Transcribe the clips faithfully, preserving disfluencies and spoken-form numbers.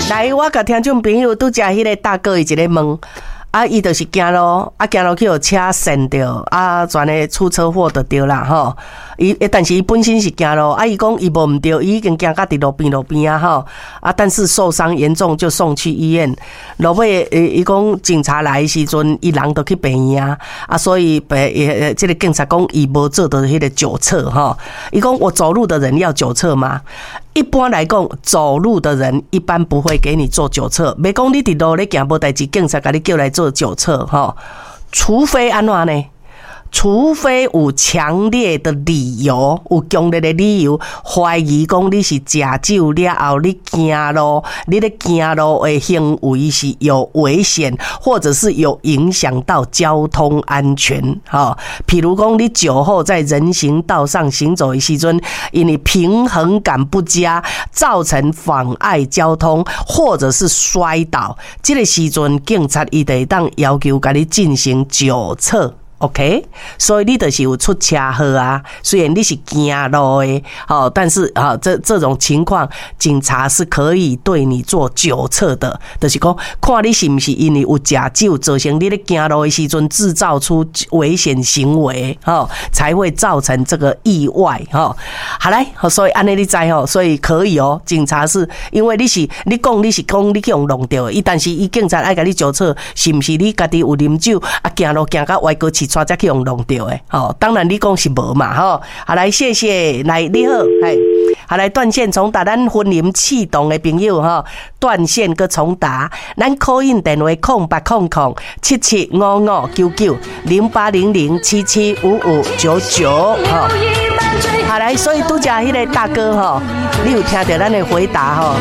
来，我甲听众朋友拄只迄个大哥伊一个问。啊，伊就是行路，啊行路去有车陷着，啊全个出车祸就对啦吼。伊，但是伊本身是行路，啊伊讲伊无毋对，伊已经行到伫路边路边啊吼，啊但是受伤严重就送去医院。落尾，伊伊讲警察来的时阵，伊人都去病院啊，啊所以病呃这个警察讲伊无做到迄个酒测吼。伊讲我走路的人要酒测吗？一般来讲，走路的人一般不会给你做酒测。袂讲你伫路咧行无代志，警察甲你叫来做酒测吼，除非安怎呢？除非有强烈的理由，有强烈的理由，怀疑讲你是食酒了后，你行路，你咧行路的行为是有危险，或者是有影响到交通安全。哈，譬如讲你酒后在人行道上行走的时阵，因为平衡感不佳，造成妨碍交通，或者是摔倒，这个时阵警察伊就会当要求甲你进行酒测。OK， 所以你就是有出车祸啊。虽然你是行路的，好，但是啊，这这种情况，警察是可以对你做酒测的，就是讲看你是不是因为有食酒造成你咧行路的时阵制造出危险行为，哈，才会造成这个意外，哈。好来，所以安尼你知吼，所以可以哦。警察是因为你是你讲你是讲你去用弄掉的，但是伊警察爱甲你酒测，是不是你家己有啉酒啊？行路行到歪过去。抓才去用弄掉诶，好，当然你讲是无嘛，吼，好来，谢谢，来你好，嘿，好来断线重打，咱婚姻启动的朋友哈，断线个重打，咱 call in 电话空八空空七七五五九九零八零零七七五五九九，哈，好来，所以拄只迄个大哥哈，你有听到咱的回答哈？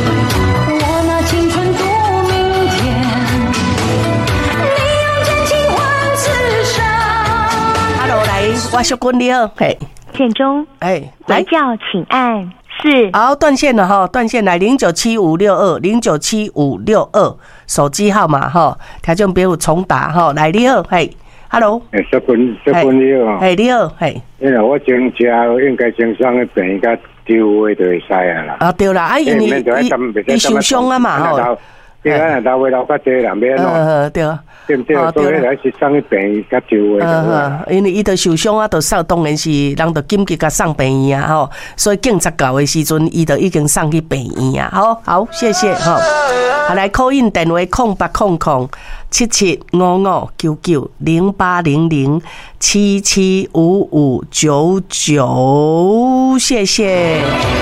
我小君你好，嘿， 线中， 哎， 来叫请按四。 好，断线了哈，断线来零九七五六二零九七五六二手机号码哈，听众朋友重打哈，来你好，嘿 ，Hello， 哎，小君，小君你好， 哎你好，嘿， 因为我前车应该先上去病甲丢位就会使啊啦。 啊对啦，啊因为伊伊受伤啊嘛吼。 这个老话老较济人免咯， 呃对， 对不对？所以来是送去病院较少的。 呃，因为伊着受伤啊，着送当然是人着紧急甲送病院啊，吼，所以警察到的时阵，伊着已经送去病院啊。好，好，谢谢吼。好来 call in 电话空八空空七七五五九九零八零零七七五五九九，谢谢。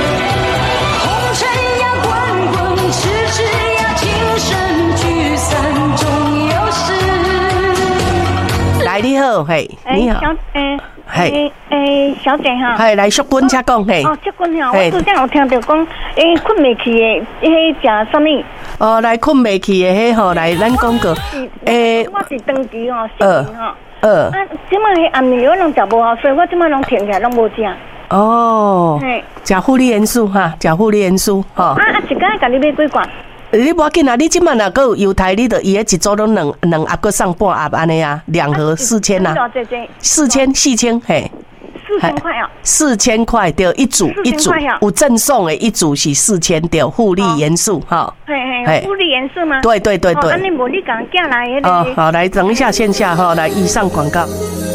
哎，你好，嘿，你好， 诶，嘿，诶，小姐哈， 嘿，来淑君请讲，嘿， 哦，淑君哈，我拄则有听到讲，诶，困袂去的，迄食什么？ 哦，来困袂去的，迄吼，来咱讲过， 诶，我是长期吼，失眠吼， 呃， 啊，即摆迄暗暝我拢食无好，所以我即摆拢停起来，拢无食。 哦，嘿，食护理元素哈，食护理元素哈。 啊啊，一工甲你买几罐？ 你无要紧啊！你即满若个有犹太，你着伊迄一组拢两两盒个上半盒安尼啊，两盒四千呐，四千四千嘿， 四千块哦， 四千块对，一组一组有赠送的，一组是四千对，护理元素哈， 嘿嘿，护理元素吗？ 对对对对。 安尼无你讲寄来迄个。 哦，好，来等一下线下哈，来以上广告。